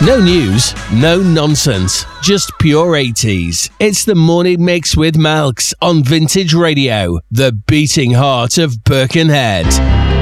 No news, no nonsense, just pure 80s. It's the Morning Mix with Malks on Vintage Radio, the beating heart of Birkenhead.